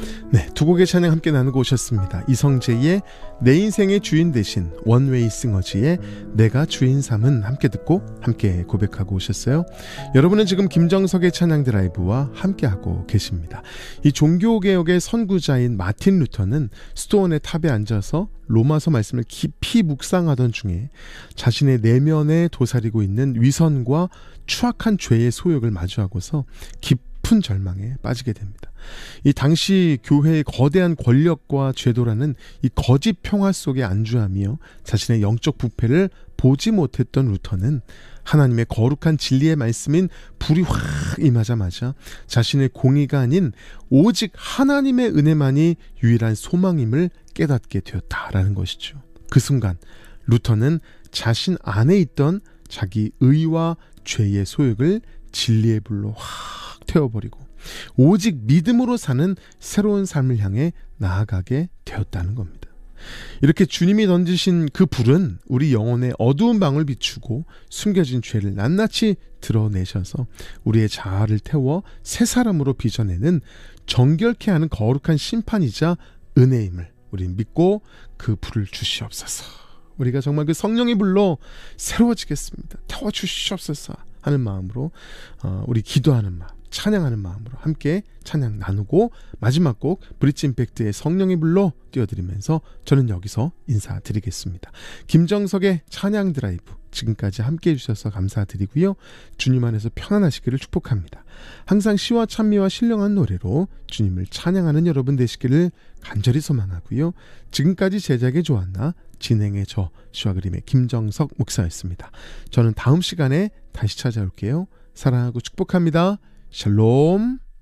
네, 두 곡의 찬양 함께 나누고 오셨습니다. 이성재의 내 인생의 주인 대신, 원웨이 싱어즈의 내가 주인 삼은 함께 듣고 함께 고백하고 오셨어요. 여러분은 지금 김정석의 찬양 드라이브와 함께하고 계십니다. 이 종교개혁의 선구자인 마틴 루터는 스토온의 탑에 앉아서 로마서 말씀을 깊이 묵상하던 중에 자신의 내면에 도사리고 있는 위선과 추악한 죄의 소욕을 마주하고서 깊은 절망에 빠지게 됩니다. 이 당시 교회의 거대한 권력과 제도라는 이 거짓 평화 속에 안주하며 자신의 영적 부패를 보지 못했던 루터는 하나님의 거룩한 진리의 말씀인 불이 확 임하자마자 자신의 공의가 아닌 오직 하나님의 은혜만이 유일한 소망임을 깨닫게 되었다라는 것이죠. 그 순간 루터는 자신 안에 있던 자기 의와 죄의 소욕을 진리의 불로 확 태워버리고 오직 믿음으로 사는 새로운 삶을 향해 나아가게 되었다는 겁니다. 이렇게 주님이 던지신 그 불은 우리 영혼의 어두운 방을 비추고 숨겨진 죄를 낱낱이 드러내셔서 우리의 자아를 태워 새 사람으로 빚어내는 정결케 하는 거룩한 심판이자 은혜임을 우리 믿고 그 불을 주시옵소서. 우리가 정말 그 성령의 불로 새로워지겠습니다. 태워주시옵소서 하는 마음으로 우리 기도하는 마음, 찬양하는 마음으로 함께 찬양 나누고 마지막 곡 브릿지 임팩트의 성령의 불로 띄워드리면서 저는 여기서 인사드리겠습니다. 김정석의 찬양 드라이브 지금까지 함께 해주셔서 감사드리고요. 주님 안에서 평안하시기를 축복합니다. 항상 시와 찬미와 신령한 노래로 주님을 찬양하는 여러분 되시기를 간절히 소망하고요. 지금까지 제작의 조한나 진행의 저 시와 그림의 김정석 목사였습니다. 저는 다음 시간에 다시 찾아올게요. 사랑하고 축복합니다. 샬롬.